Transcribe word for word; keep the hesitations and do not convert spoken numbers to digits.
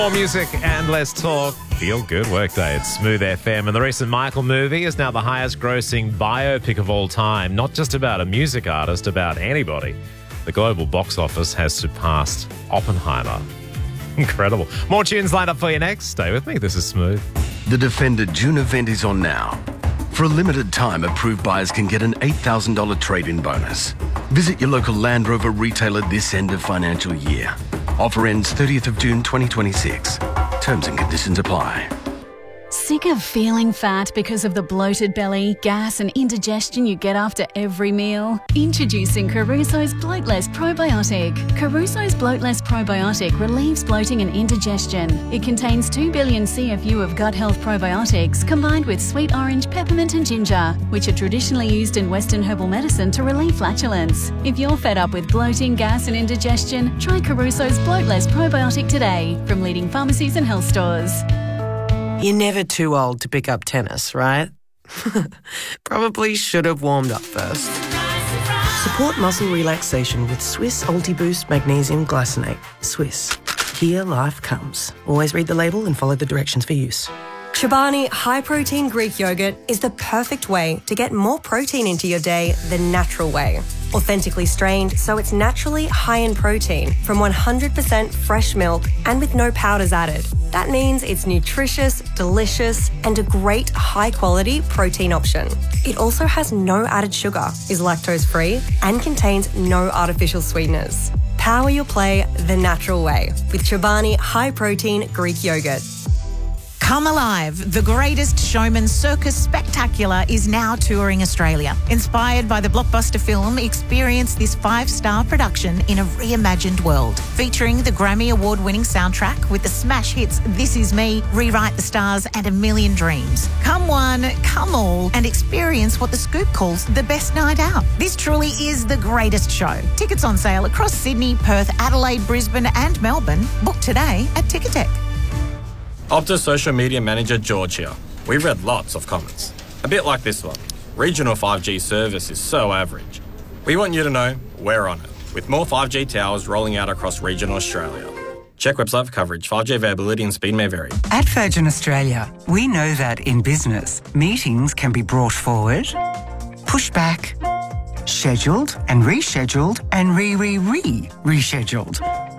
More music and less talk. Feel good workday at Smooth F M. And the recent Michael movie is now the highest grossing biopic of all time. Not just about a music artist, about anybody. The global box office has surpassed Oppenheimer. Incredible. More tunes lined up for you next. Stay with me. This is Smooth. The Defender June event is on now. For a limited time, approved buyers can get an eight thousand dollars trade-in bonus. Visit your local Land Rover retailer this end of financial year. Offer ends thirtieth of June twenty twenty-six. Terms and conditions apply. Sick of feeling fat because of the bloated belly, gas and indigestion you get after every meal? Introducing Caruso's Bloatless Probiotic. Caruso's Bloatless Probiotic relieves bloating and indigestion. It contains two billion C F U of gut health probiotics combined with sweet orange, peppermint and ginger, which are traditionally used in Western herbal medicine to relieve flatulence. If you're fed up with bloating, gas and indigestion, try Caruso's Bloatless Probiotic today from leading pharmacies and health stores. You're never too old to pick up tennis, right? Probably should have warmed up first. Support muscle relaxation with Swiss Ultiboost Magnesium Glycinate. Swiss. Here life comes. Always read the label and follow the directions for use. Chobani high-protein Greek yogurt is the perfect way to get more protein into your day the natural way. Authentically strained, so it's naturally high in protein from one hundred percent fresh milk and with no powders added. That means it's nutritious, delicious, and a great high-quality protein option. It also has no added sugar, is lactose-free, and contains no artificial sweeteners. Power your play the natural way with Chobani high-protein Greek yogurt. Come Alive, the greatest showman circus spectacular is now touring Australia. Inspired by the blockbuster film, experience this five-star production in a reimagined world. Featuring the Grammy Award-winning soundtrack with the smash hits This Is Me, Rewrite the Stars and A Million Dreams. Come one, come all, and experience what The Scoop calls the best night out. This truly is the greatest show. Tickets on sale across Sydney, Perth, Adelaide, Brisbane and Melbourne. Book today at Ticketek. Optus Social Media Manager George here. We've read lots of comments. A bit like this one. Regional five G service is so average. We want you to know we're on it, with more five G towers rolling out across regional Australia. Check website for coverage. five G availability and speed may vary. At Virgin Australia, we know that in business, meetings can be brought forward, pushed back, scheduled and rescheduled and re-re-re-rescheduled.